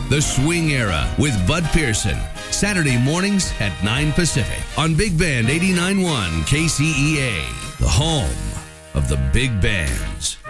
The Swing Era with Bud Pearson. Saturday mornings at 9 Pacific on Big Band 89.1 KCEA, the home of the big bands.